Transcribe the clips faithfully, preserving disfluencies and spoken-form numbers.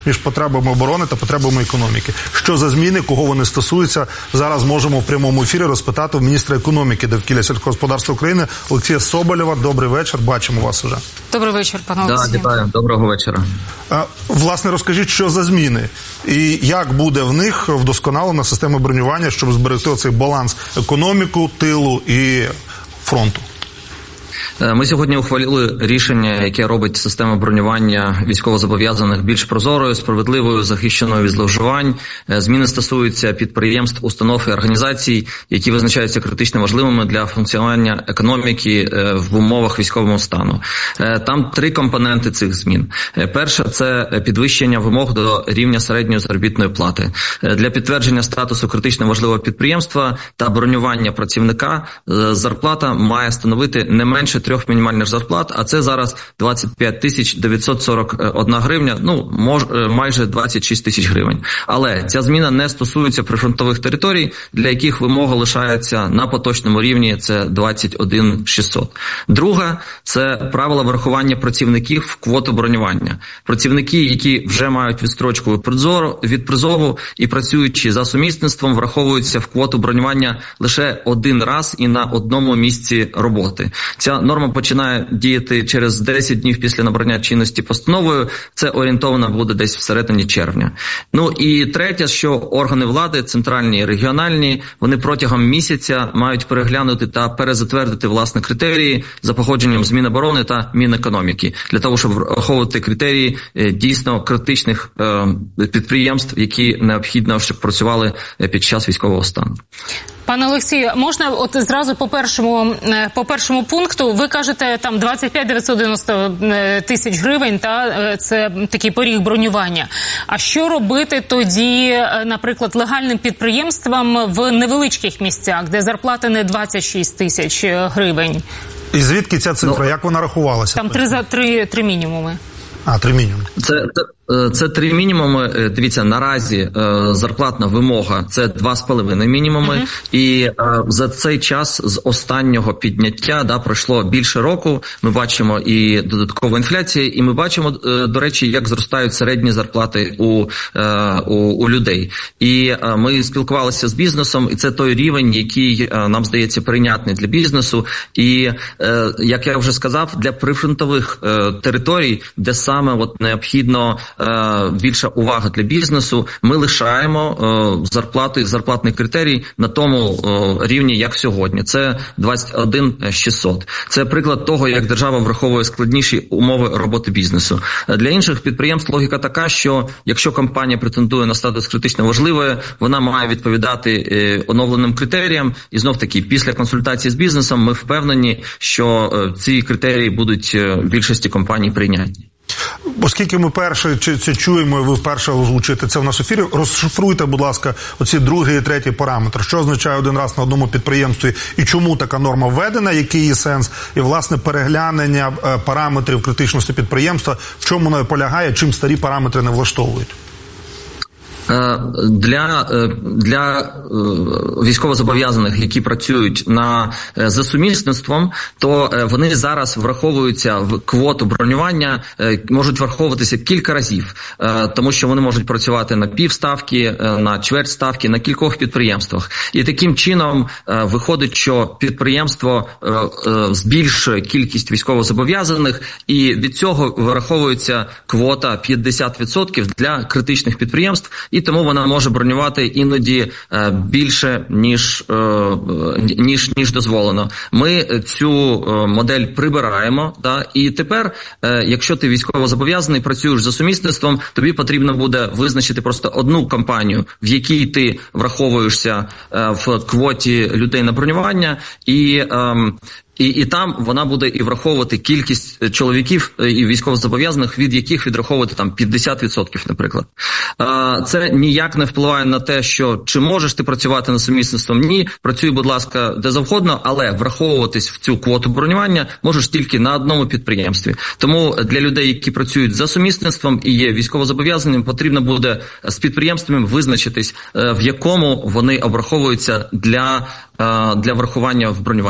між потребами оборони та потребами економіки. Що за зміни, кого вони стосуються, зараз можемо в прямому ефірі розпитати в міністра економіки, довкілля, сільськогосподарства України Олексія Соболєва. Добрий вечір, бачимо вас уже. Добрий вечір, пане Олексію. Да, вітаю, доброго вечора. А, власне, розкажіть, що за зміни і як буде в них вдосконалена система бронювання, щоб зберегти оцей баланс економіку, тилу і фронту? Ми сьогодні ухвалили рішення, яке робить систему бронювання військовозобов'язаних більш прозорою, справедливою, захищеною від зловживань. Зміни стосуються підприємств, установ і організацій, які визначаються критично важливими для функціонування економіки в умовах військового стану. Там три компоненти цих змін. Перше – це підвищення вимог до рівня середньої заробітної плати. Для підтвердження статусу критично важливого підприємства та бронювання працівника зарплата має становити не менше трьох мінімальних зарплат, а це зараз двадцять п'ять тисяч дев'ятсот сорок одна гривня, ну, мож, майже двадцять шість тисяч гривень. Але ця зміна не стосується прифронтових територій, для яких вимога лишається на поточному рівні, це двадцять один тисяч шістсот. Друге – це правила врахування працівників в квоту бронювання. Працівники, які вже мають відстрочку від призову і працюючи за сумісництвом, враховуються в квоту бронювання лише один раз і на одному місці роботи. Ця норма починає діяти через десять днів після набрання чинності постановою. Це орієнтовно буде десь всередині червня. Ну і третє, що органи влади, центральні і регіональні, вони протягом місяця мають переглянути та перезатвердити власне критерії за походженням з Міноборони та Мінекономіки, для того, щоб враховувати критерії дійсно критичних підприємств, які необхідно, щоб працювали під час військового стану. Пане Олексію, можна от зразу по першому, по першому пункту, ви кажете, там двадцять п'ять дев'ятсот дев'яносто тисяч гривень, та це такий поріг бронювання. А що робити тоді, наприклад, легальним підприємствам в невеличких місцях, де зарплата не двадцять шість тисяч гривень? І звідки ця цифра? Ну, як вона рахувалася? Там три, за, три, три мінімуми. А, три мінімуми. Це, це... Це три мінімуми. Дивіться, наразі е, зарплатна вимога – це два з половиною мінімуми. Uh-huh. І е, за цей час з останнього підняття, да, пройшло більше року. Ми бачимо і додаткову інфляцію, і ми бачимо, е, до речі, як зростають середні зарплати у, е, у, у людей. І е, ми спілкувалися з бізнесом, і це той рівень, який е, нам здається прийнятний для бізнесу. І, е, як я вже сказав, для прифронтових е, територій, де саме от необхідно більша увага для бізнесу, ми лишаємо е, зарплату і зарплатний критерій на тому е, рівні, як сьогодні. Це двадцять один тисяч шістсот. Це приклад того, як держава враховує складніші умови роботи бізнесу. Для інших підприємств логіка така, що якщо компанія претендує на статус критично важливої, вона має відповідати е, оновленим критеріям. І знов-таки, після консультації з бізнесом ми впевнені, що е, ці критерії будуть в більшості компаній прийнятні. Оскільки ми перше це чуємо, і ви вперше озвучуєте це в нашому ефірі, розшифруйте, будь ласка, оці другий і третій параметр. Що означає один раз на одному підприємстві і чому така норма введена, який її сенс, і, власне, переглянення параметрів критичності підприємства, в чому воно полягає, чим старі параметри не влаштовують? Для, для військовозобов'язаних, які працюють на, за сумісництвом, то вони зараз враховуються в квоту бронювання, можуть враховуватися кілька разів, тому що вони можуть працювати на півставки, на чверть ставки, на кількох підприємствах. І таким чином виходить, що підприємство збільшує кількість військовозобов'язаних, і від цього враховується квота п'ятдесят відсотків для критичних підприємств, і тому вона може бронювати іноді е, більше, ніж, е, ніж, ніж дозволено. Ми цю е, модель прибираємо, да, і тепер, е, якщо ти військовозобов'язаний, працюєш за сумісництвом, тобі потрібно буде визначити просто одну компанію, в якій ти враховуєшся е, в квоті людей на бронювання, і е, І, і там вона буде і враховувати кількість чоловіків і військовозобов'язаних, від яких відраховувати там п'ятдесят відсотків, наприклад. Це ніяк не впливає на те, що чи можеш ти працювати на сумісництвом. Ні, працюй, будь ласка, де завгодно, але враховуватись в цю квоту бронювання можеш тільки на одному підприємстві. Тому для людей, які працюють за сумісництвом і є військовозобов'язаними, потрібно буде з підприємствами визначитись, в якому вони обраховуються для, для врахування в бронюванні.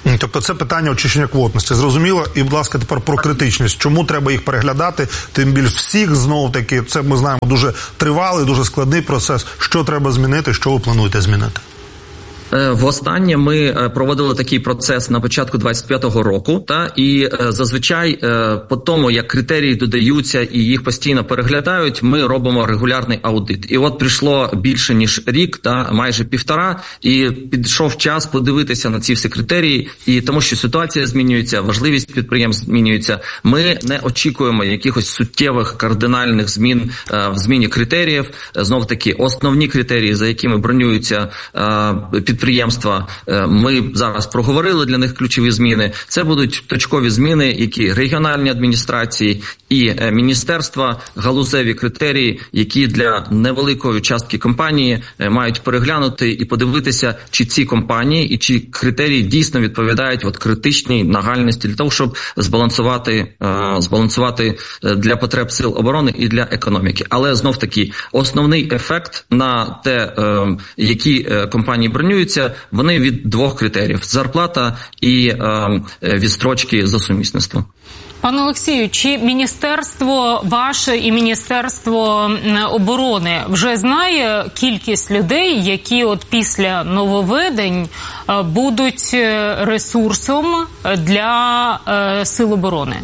Тобто це питання очищення квотності. Зрозуміло. І, будь ласка, тепер про критичність. Чому треба їх переглядати? Тим більш всіх, знов-таки, це ми знаємо, дуже тривалий, дуже складний процес. Що треба змінити, що ви плануєте змінити? Востаннє ми проводили такий процес на початку двадцять п'ятого року, та і зазвичай по тому, як критерії додаються і їх постійно переглядають, ми робимо регулярний аудит. І от прийшло більше ніж рік, та майже півтора, і підійшов час подивитися на ці всі критерії. І тому, що ситуація змінюється, важливість підприємств змінюється. Ми не очікуємо якихось суттєвих кардинальних змін в зміні критеріїв. Знов таки, основні критерії, за якими бронюються підприємства, Підприємства, ми зараз проговорили для них ключові зміни. Це будуть точкові зміни, які регіональні адміністрації і міністерства, галузеві критерії, які для невеликої частки компанії мають переглянути і подивитися, чи ці компанії і чи критерії дійсно відповідають от критичній нагальності для того, щоб збалансувати, збалансувати для потреб сил оборони і для економіки. Але знов таки основний ефект на те, які компанії бронюються, вони від двох критеріїв – зарплата і е, відстрочки за сумісництвом. Пане Олексію, чи міністерство ваше і Міністерство оборони вже знає кількість людей, які от після нововведень будуть ресурсом для е, сил оборони?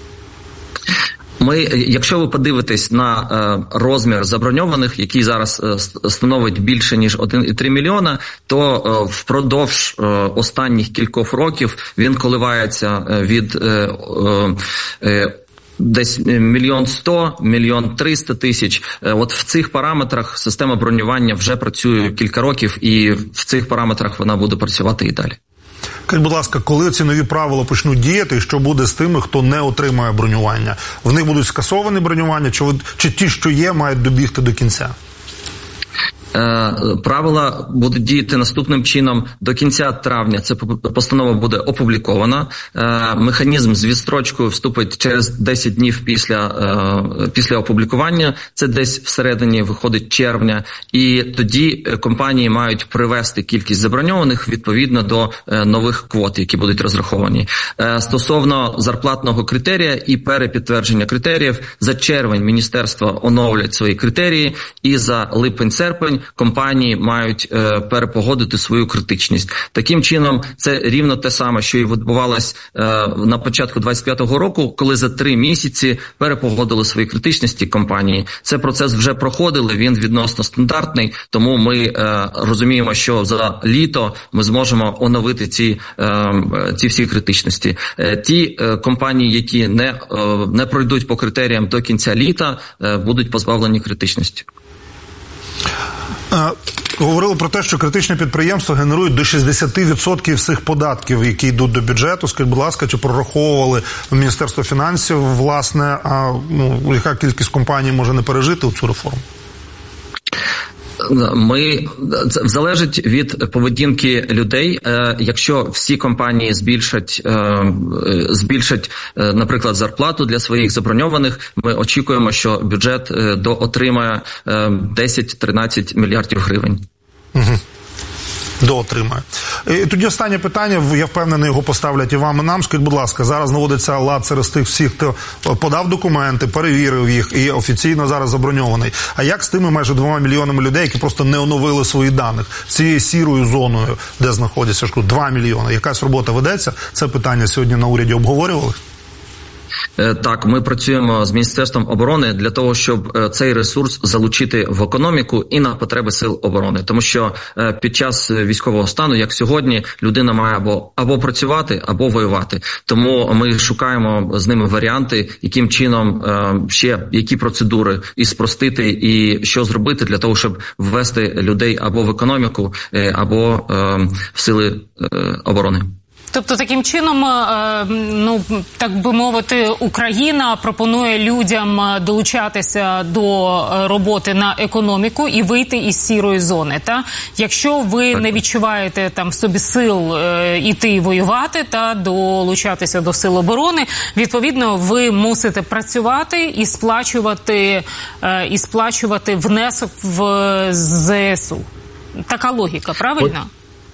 Ми, якщо ви подивитесь на е, розмір заброньованих, який зараз е, становить більше ніж один цілих три мільйона, то е, впродовж е, останніх кількох років він коливається від е, е, десь мільйон сто, мільйон триста тисяч. От в цих параметрах система бронювання вже працює кілька років, і в цих параметрах вона буде працювати і далі. Скажіть, будь ласка, коли ці нові правила почнуть діяти, що буде з тими, хто не отримає бронювання? В них будуть скасовані бронювання, чи, чи ті, що є, мають добігти до кінця? Правила будуть діяти наступним чином. До кінця травня ця постанова буде опублікована. Механізм з відстрочкою вступить через десять днів після, після опублікування. Це десь всередині виходить червня. І тоді компанії мають привести кількість заброньованих відповідно до нових квот, які будуть розраховані. Стосовно зарплатного критерія і перепідтвердження критеріїв, за червень міністерство оновлять свої критерії, і за липень-серпень компанії мають е, перепогодити свою критичність. Таким чином, це рівно те саме, що і відбувалось е, на початку двадцять п'ятого року, коли за три місяці перепогодили свої критичності компанії. Це процес вже проходили, він відносно стандартний, тому ми е, розуміємо, що за літо ми зможемо оновити ці, е, ці всі критичності. Е, ті е, компанії, які не, е, не пройдуть по критеріям до кінця літа, е, будуть позбавлені критичності. Говорили про те, що критичне підприємство генерують до шістдесят відсотків всіх податків, які йдуть до бюджету. Скажіть, будь ласка, чи прораховували Міністерство фінансів, власне, а, ну, яка кількість компаній може не пережити цю реформу? Ми це залежить від поведінки людей. Якщо всі компанії збільшать, збільшать, наприклад, зарплату для своїх заброньованих, ми очікуємо, що бюджет доотримає десять-тринадцять мільярдів гривень. Угу. Доотримає. І тоді останнє питання, я впевнений, його поставлять і вам, і нам. Скажіть, будь ласка, зараз наводиться лад серед тих всіх, хто подав документи, перевірив їх і офіційно зараз заброньований. А як з тими майже двома мільйонами людей, які просто не оновили свої даних, цією сірою зоною, де знаходяться два мільйони? Якась робота ведеться? Це питання сьогодні на уряді обговорювали? Так, ми працюємо з Міністерством оборони для того, щоб цей ресурс залучити в економіку і на потреби сил оборони. Тому що під час військового стану, як сьогодні, людина має або, або працювати, або воювати. Тому ми шукаємо з ними варіанти, яким чином ще, які процедури і спростити, і що зробити для того, щоб ввести людей або в економіку, або в сили оборони. Тобто, таким чином, ну, так би мовити, Україна пропонує людям долучатися до роботи на економіку і вийти із сірої зони, та? Якщо ви не відчуваєте там в собі сил іти воювати та долучатися до сил оборони, відповідно, ви мусите працювати і сплачувати, і сплачувати внесок в зе ес у. Така логіка, правильно?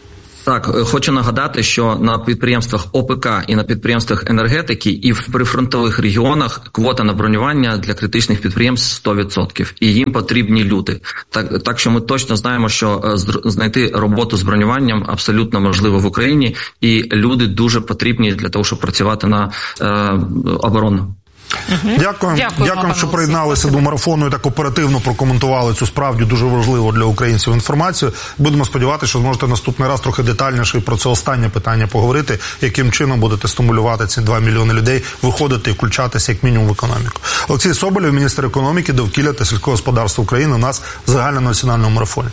Так, хочу нагадати, що на підприємствах О Пе Ка і на підприємствах енергетики і в прифронтових регіонах квота на бронювання для критичних підприємств сто відсотків. І їм потрібні люди. Так, так що ми точно знаємо, що знайти роботу з бронюванням абсолютно можливо в Україні. І люди дуже потрібні для того, щоб працювати на е, оборону. Угу. Дякуємо, Дякую, Дякую що приєдналися до марафону і так оперативно прокоментували цю справді дуже важливу для українців інформацію. Будемо сподіватися, що зможете наступний раз трохи детальніше про це останнє питання поговорити, яким чином будете стимулювати ці два мільйони людей виходити і включатися як мінімум в економіку. Олексій Соболєв, міністр економіки, довкілля та сільського господарства України, у нас в загальнонаціональному марафоні.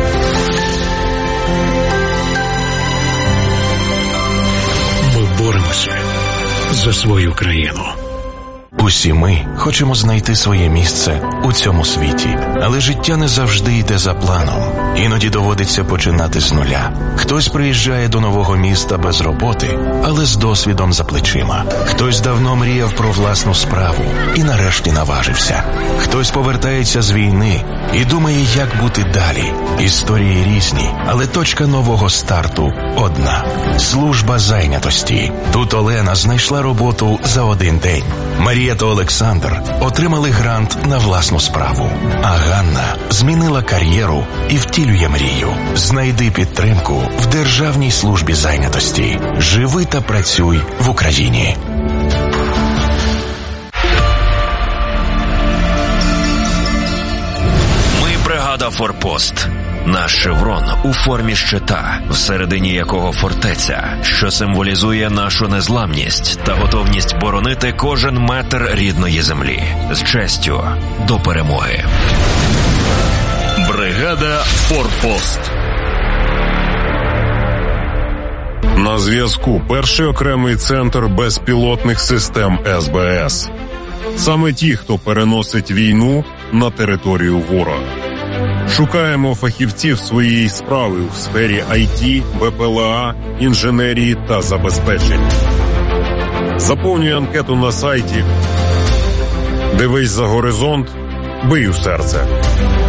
Ми боремося за свою країну. Усі ми хочемо знайти своє місце у цьому світі, але життя не завжди йде за планом. Іноді доводиться починати з нуля. Хтось приїжджає до нового міста без роботи, але з досвідом за плечима. Хтось давно мріяв про власну справу і нарешті наважився. Хтось повертається з війни і думає, як бути далі. Історії різні, але точка нового старту одна – служба зайнятості. Тут Олена знайшла роботу за один день. Марія та Олександр отримали грант на власну справу. А Ганна змінила кар'єру і втілює мрію. Знайди підтримку в Державній службі зайнятості. Живи та працюй в Україні. Ми бригада «Форпост». Наш шеврон у формі щита, всередині якого фортеця, що символізує нашу незламність та готовність боронити кожен метр рідної землі. З честю до перемоги. Бригада «Форпост». На зв'язку перший окремий центр безпілотних систем Ес Бе Ес. Саме ті, хто переносить війну на територію ворога. Шукаємо фахівців своєї справи у сфері Ай Ті, Бе Пе Ел А, інженерії та забезпечення. Заповнюй анкету на сайті. Дивись за горизонт, бий у серце.